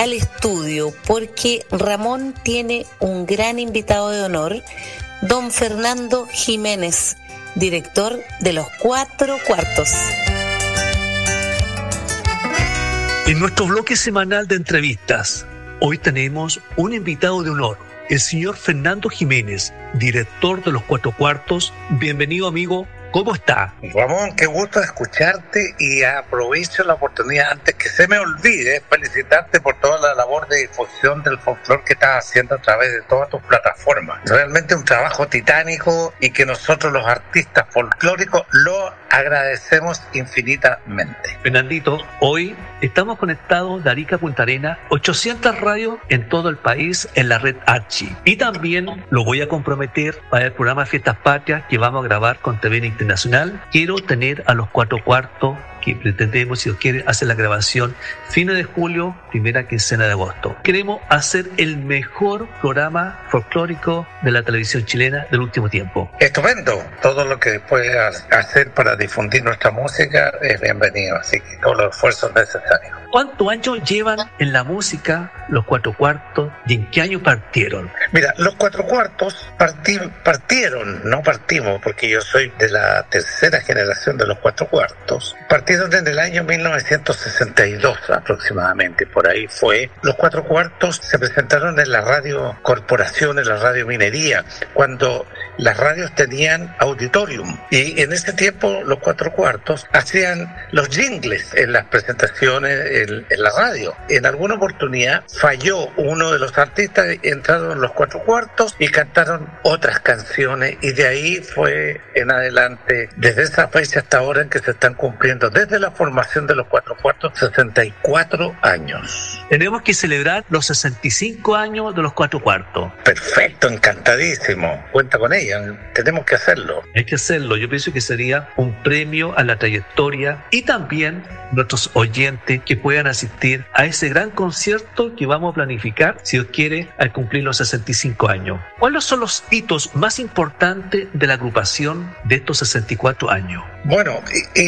al estudio porque Ramón tiene un gran invitado de honor, don Fernando Jiménez, director de Los Cuatro Cuartos. En nuestro bloque semanal de entrevistas, hoy tenemos un invitado de honor, el señor Fernando Jiménez, director de Los Cuatro Cuartos. Bienvenido, amigo. ¿Cómo está? Ramón, qué gusto escucharte y aprovecho la oportunidad, antes que se me olvide, felicitarte por toda la labor de difusión del folclore que estás haciendo a través de todas tus plataformas. Realmente un trabajo titánico y que nosotros los artistas folclóricos lo agradecemos infinitamente. Fernandito, hoy estamos conectados de Arica a Punta Arenas, 800 radios en todo el país en la red Archi. Y también lo voy a comprometer para el programa Fiestas Patrias que vamos a grabar con TV Internacional. Quiero tener a Los Cuatro Cuartos, que pretendemos, si Dios quiere, hacer la grabación fines de julio, primera quincena de agosto. Queremos hacer el mejor programa folclórico de la televisión chilena del último tiempo. Estupendo. Todo lo que puedas hacer para difundir nuestra música es bienvenido, así que todos los esfuerzos necesarios. ¿Cuántos años llevan en la música Los Cuatro Cuartos y en qué año partieron? Mira, Los Cuatro Cuartos partieron, no partimos, porque yo soy de la tercera generación de Los Cuatro Cuartos. Partieron en el año 1962 aproximadamente, por ahí fue. Los Cuatro Cuartos se presentaron en la Radio Corporación, en la Radio Minería, cuando las radios tenían auditorium. Y en ese tiempo Los Cuatro Cuartos hacían los jingles en las presentaciones en la radio. En alguna oportunidad falló uno de los artistas, entraron Los Cuatro Cuartos y cantaron otras canciones, y de ahí fue en adelante, desde esa fecha hasta ahora, en que se están cumpliendo desde la formación de Los Cuatro Cuartos 64 años. Tenemos que celebrar los 65 años de Los Cuatro Cuartos. Perfecto, encantadísimo. Cuenta con ella, tenemos que hacerlo. Hay que hacerlo. Yo pienso que sería un premio a la trayectoria y también nuestros oyentes que puedan asistir a ese gran concierto que vamos a planificar, si Dios quiere, al cumplir los 65 años. ¿Cuáles son los hitos más importantes de la agrupación de estos 64 años? Bueno,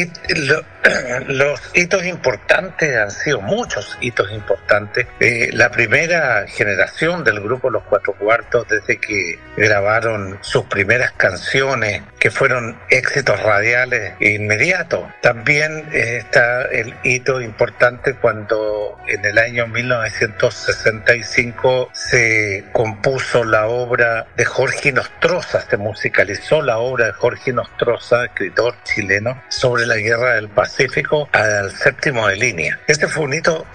los hitos importantes han sido muchos hitos importantes. La primera generación del grupo Los Cuatro Cuartos, desde que grabaron sus primeras canciones, que fueron éxitos radiales inmediatos. También está el hito importante cuando en el año 1965 se compuso la obra de Jorge Nostroza, se musicalizó la obra de Jorge Nostroza, escritor chileno, sobre la guerra del Pacífico, al séptimo de línea. Este fue un hito